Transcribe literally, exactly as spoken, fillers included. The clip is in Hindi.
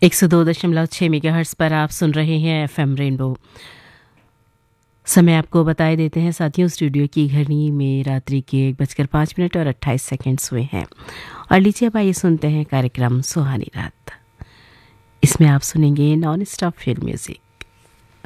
एक सौ दो दशमलव छः मेगाहर्ट्ज़ पर आप सुन रहे हैं एफएम रेनबो। समय आपको बताए देते हैं साथियों, स्टूडियो की घड़ी में रात्रि के एक बजकर पाँच मिनट और अट्ठाईस सेकंड्स हुए हैं। और लीजिए अब आइए सुनते हैं कार्यक्रम सुहानी रात। इसमें आप सुनेंगे नॉन स्टॉप फिल्म म्यूजिक।